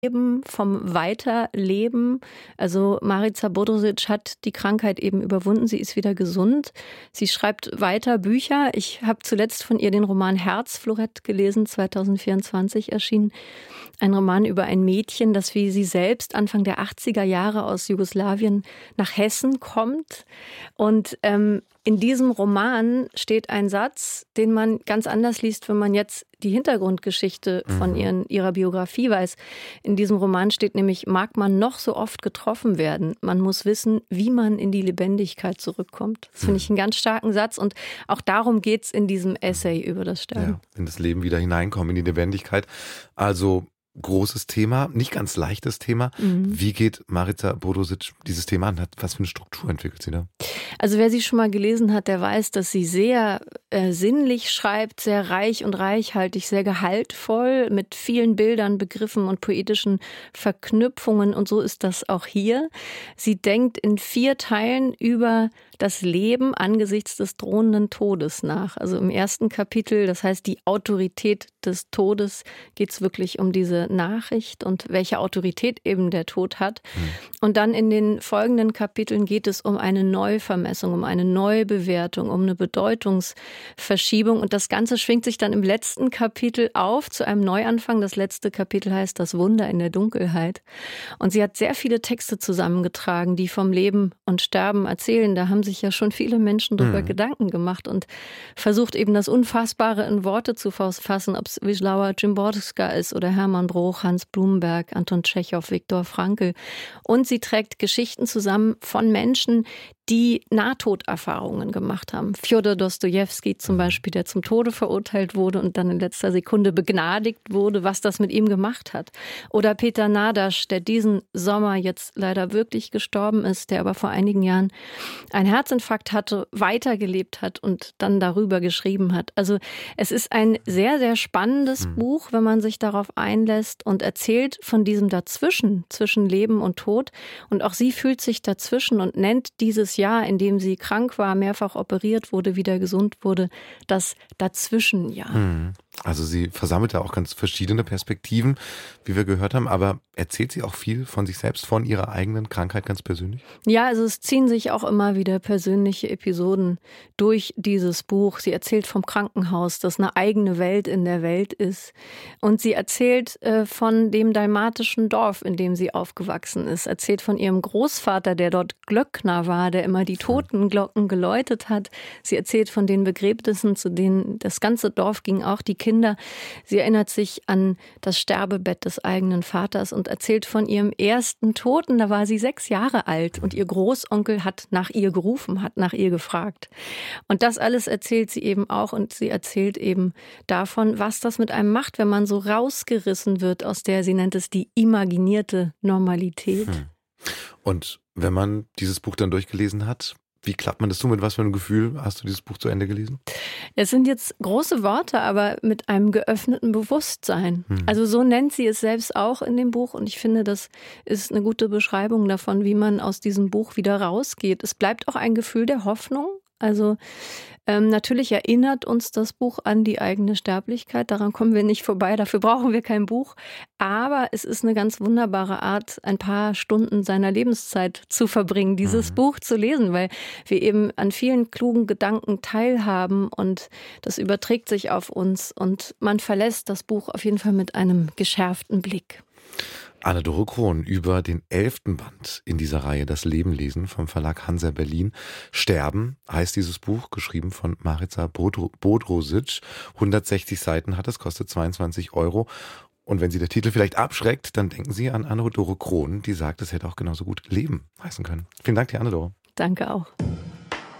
vom Weiterleben. Also Marica Bodrožić hat die Krankheit eben überwunden, sie ist wieder gesund. Sie schreibt weiter Bücher. Ich habe zuletzt von ihr den Roman Herzflorett gelesen, 2024 erschienen. Ein Roman über ein Mädchen, das wie sie selbst Anfang der 80er Jahre aus Jugoslawien nach Hessen kommt. Und in diesem Roman steht ein Satz, den man ganz anders liest, wenn man jetzt die Hintergrundgeschichte von ihrer Biografie weiß. In diesem Roman steht nämlich, mag man noch so oft getroffen werden, man muss wissen, wie man in die Lebendigkeit zurückkommt. Das finde ich einen ganz starken Satz und auch darum geht es in diesem Essay über das Sterben. Ja, in das Leben wieder hineinkommen, in die Lebendigkeit. Also großes Thema, nicht ganz leichtes Thema. Wie geht Marica Bodrožić dieses Thema an? Was für eine Struktur entwickelt sie da? Also wer sie schon mal gelesen hat, der weiß, dass sie sehr sinnlich schreibt, sehr reich und reichhaltig, sehr gehaltvoll, mit vielen Bildern, Begriffen und poetischen Verknüpfungen. Und so ist das auch hier. Sie denkt in 4 Teilen über das Leben angesichts des drohenden Todes nach. Also im ersten Kapitel, das heißt die Autorität des Todes, geht es wirklich um diese Nachricht und welche Autorität eben der Tod hat. Und dann in den folgenden Kapiteln geht es um eine Neuvermessung, um eine Neubewertung, um eine Bedeutungsverschiebung. Und das Ganze schwingt sich dann im letzten Kapitel auf zu einem Neuanfang. Das letzte Kapitel heißt Das Wunder in der Dunkelheit. Und sie hat sehr viele Texte zusammengetragen, die vom Leben und Sterben erzählen. Da haben sich ja schon viele Menschen darüber Gedanken gemacht und versucht eben das Unfassbare in Worte zu fassen, ob es Wisława Szymborska ist oder Hermann Broch, Hans Blumenberg, Anton Tschechow, Viktor Frankl. Und sie trägt Geschichten zusammen von Menschen, die Nahtoderfahrungen gemacht haben. Fjodor Dostojewski zum Beispiel, der zum Tode verurteilt wurde und dann in letzter Sekunde begnadigt wurde, was das mit ihm gemacht hat. Oder Peter Nadaš, der diesen Sommer jetzt leider wirklich gestorben ist, der aber vor einigen Jahren einen Herzinfarkt hatte, weitergelebt hat und dann darüber geschrieben hat. Also es ist ein sehr, sehr spannendes Buch, wenn man sich darauf einlässt und erzählt von diesem Dazwischen, zwischen Leben und Tod. Und auch sie fühlt sich dazwischen und nennt dieses Jahr, in dem sie krank war, mehrfach operiert wurde, wieder gesund wurde, das Dazwischenjahr. Also sie versammelt da auch ganz verschiedene Perspektiven, wie wir gehört haben, aber erzählt sie auch viel von sich selbst, von ihrer eigenen Krankheit ganz persönlich? Ja, also es ziehen sich auch immer wieder persönliche Episoden durch dieses Buch. Sie erzählt vom Krankenhaus, das eine eigene Welt in der Welt ist. Und sie erzählt von dem dalmatischen Dorf, in dem sie aufgewachsen ist. Erzählt von ihrem Großvater, der dort Glöckner war, der immer die Totenglocken geläutet hat. Sie erzählt von den Begräbnissen, zu denen das ganze Dorf ging, auch die Kinder. Sie erinnert sich an das Sterbebett des eigenen Vaters und erzählt von ihrem ersten Toten. Da war sie 6 Jahre alt und ihr Großonkel hat nach ihr gerufen, hat nach ihr gefragt. Und das alles erzählt sie eben auch und sie erzählt eben davon, was das mit einem macht, wenn man so rausgerissen wird aus der, sie nennt es die imaginierte Normalität. Und wenn man dieses Buch dann durchgelesen hat, wie klappt man das so? Mit was für einem Gefühl hast du dieses Buch zu Ende gelesen? Es sind jetzt große Worte, aber mit einem geöffneten Bewusstsein. Also so nennt sie es selbst auch in dem Buch und ich finde, das ist eine gute Beschreibung davon, wie man aus diesem Buch wieder rausgeht. Es bleibt auch ein Gefühl der Hoffnung. Also natürlich erinnert uns das Buch an die eigene Sterblichkeit. Daran kommen wir nicht vorbei, dafür brauchen wir kein Buch. Aber es ist eine ganz wunderbare Art, ein paar Stunden seiner Lebenszeit zu verbringen, dieses Buch zu lesen, weil wir eben an vielen klugen Gedanken teilhaben und das überträgt sich auf uns und man verlässt das Buch auf jeden Fall mit einem geschärften Blick. Anne-Dore Krohn über den 11. Band in dieser Reihe Das Leben lesen vom Verlag Hansa Berlin. Sterben heißt dieses Buch, geschrieben von Marica Bodrožić. 160 Seiten hat es, kostet 22 €. Und wenn Sie der Titel vielleicht abschreckt, dann denken Sie an Anne-Dore Krohn, die sagt, es hätte auch genauso gut Leben heißen können. Vielen Dank dir, Anne-Dore. Danke auch.